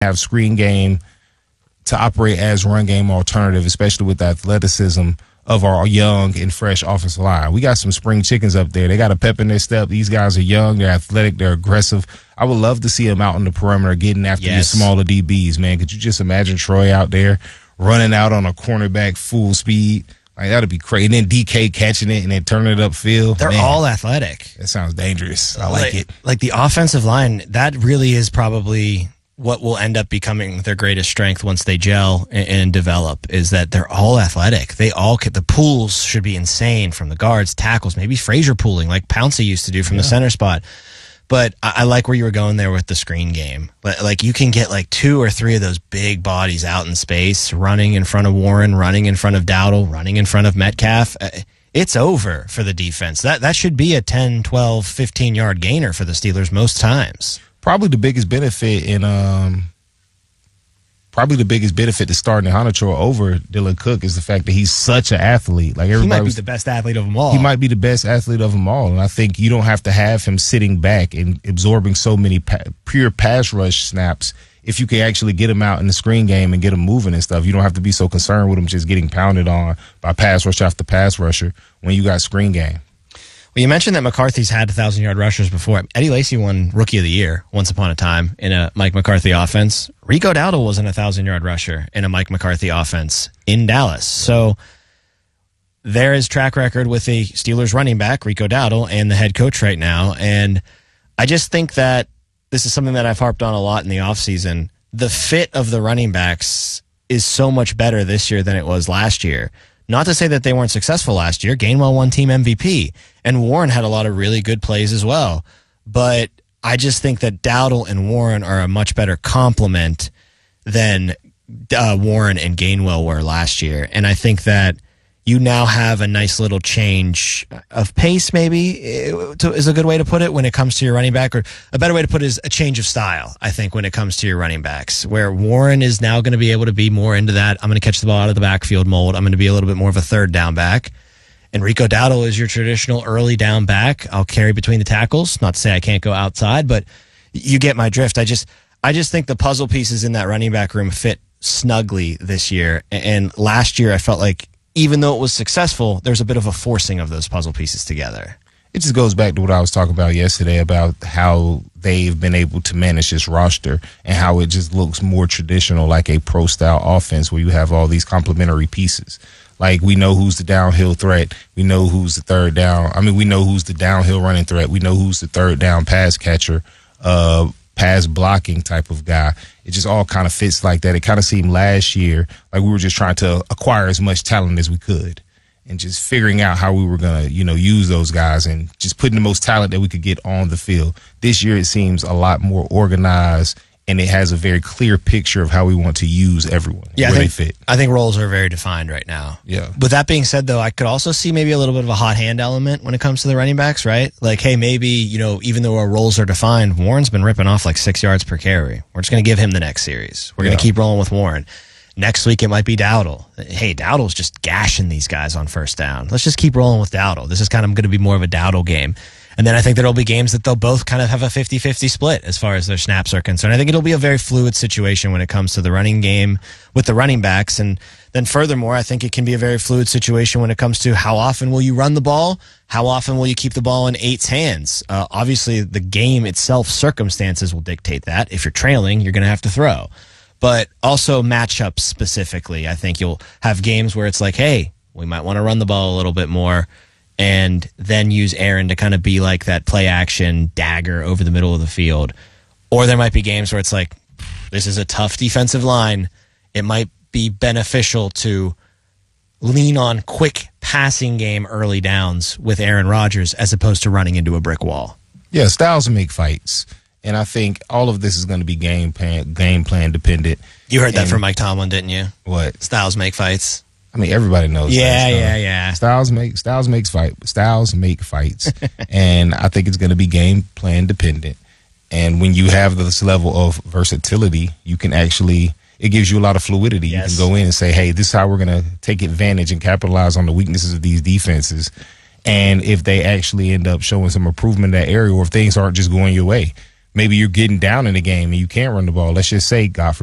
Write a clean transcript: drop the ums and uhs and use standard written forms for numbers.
have screen game to operate as run game alternative, especially with the athleticism of our young and fresh offensive line. We got some spring chickens up there. They got a pep in their step. These guys are young, they're athletic, they're aggressive. I would love to see them out on the perimeter getting after your smaller DBs, man. Could you just imagine Troy out there running out on a cornerback full speed? Like, that'd be crazy. And then DK catching it and then turning it upfield. They're all athletic. That sounds dangerous. I like it. Like the offensive line, that really is probably what will end up becoming their greatest strength once they gel and develop, is that they're all athletic. The pools should be insane from the guards, tackles, maybe Frazier pooling like Pouncey used to do from the center spot. But I like where you were going there with the screen game. Like, you can get like 2 or 3 of those big bodies out in space, running in front of Warren, running in front of Dowdle, running in front of Metcalf. It's over for the defense. That should be a 10, 12, 15-yard gainer for the Steelers most times. Probably the biggest benefit to starting Hanacho over Dylan Cook is the fact that he's such an athlete. Like, he might be the best athlete of them all. He might be the best athlete of them all, and I think you don't have to have him sitting back and absorbing so many pure pass rush snaps. If you can actually get him out in the screen game and get him moving and stuff, you don't have to be so concerned with him just getting pounded on by pass rush after pass rusher when you got screen game. Well, you mentioned that McCarthy's had 1,000-yard rushers before. Eddie Lacy won Rookie of the Year once upon a time in a Mike McCarthy offense. Rico Dowdle wasn't a 1,000-yard rusher in a Mike McCarthy offense in Dallas. So there is track record with the Steelers running back, Rico Dowdle, and the head coach right now. And I just think that this is something that I've harped on a lot in the offseason. The fit of the running backs is so much better this year than it was last year. Not to say that they weren't successful last year. Gainwell won team MVP, and Warren had a lot of really good plays as well. But I just think that Dowdle and Warren are a much better complement than Warren and Gainwell were last year. And I think that you now have a nice little change of pace, maybe, is a good way to put it when it comes to your running back. Or a better way to put it is a change of style, I think, when it comes to your running backs, where Warren is now going to be able to be more into that, I'm going to catch the ball out of the backfield mold. I'm going to be a little bit more of a third down back. And Rico Dowdle is your traditional early down back. I'll carry between the tackles. Not to say I can't go outside, but you get my drift. I just think the puzzle pieces in that running back room fit snugly this year. And last year I felt like, even though it was successful, there's a bit of a forcing of those puzzle pieces together. It just goes back to what I was talking about yesterday about how they've been able to manage this roster and how it just looks more traditional, like a pro-style offense where you have all these complementary pieces. Like, we know who's the downhill threat. We know who's the third down. I mean, we know who's the downhill running threat. We know who's the third down pass catcher, pass blocking type of guy. It just all kind of fits like that. It kind of seemed last year like we were just trying to acquire as much talent as we could and just figuring out how we were going to, use those guys and just putting the most talent that we could get on the field. This year it seems a lot more organized, and it has a very clear picture of how we want to use everyone, where they fit. I think roles are very defined right now. Yeah. With that being said, though, I could also see maybe a little bit of a hot hand element when it comes to the running backs, right? Like, hey, maybe, even though our roles are defined, Warren's been ripping off like 6 yards per carry. We're just going to give him the next series. We're going to keep rolling with Warren. Next week, it might be Dowdle. Hey, Dowdle's just gashing these guys on first down. Let's just keep rolling with Dowdle. This is kind of going to be more of a Dowdle game. And then I think there'll be games that they'll both kind of have a 50-50 split as far as their snaps are concerned. I think it'll be a very fluid situation when it comes to the running game with the running backs. And then furthermore, I think it can be a very fluid situation when it comes to how often will you run the ball? How often will you keep the ball in Eight's hands? Obviously, the game itself, circumstances will dictate that. If you're trailing, you're going to have to throw. But also matchups specifically. I think you'll have games where it's like, hey, we might want to run the ball a little bit more, and then use Aaron to kind of be like that play action dagger over the middle of the field. Or there might be games where it's like, this is a tough defensive line. It might be beneficial to lean on quick passing game early downs with Aaron Rodgers as opposed to running into a brick wall. Yeah, styles make fights. And I think all of this is going to be game plan dependent. You heard that from Mike Tomlin, didn't you? What? Styles make fights. I mean, everybody knows. Yeah. Styles make fights, and I think it's going to be game plan dependent. And when you have this level of versatility, you can actually, it gives you a lot of fluidity. Yes. You can go in and say, hey, this is how we're going to take advantage and capitalize on the weaknesses of these defenses. And if they actually end up showing some improvement in that area, or if things aren't just going your way, maybe you're getting down in the game and you can't run the ball. Let's just say, God forbid,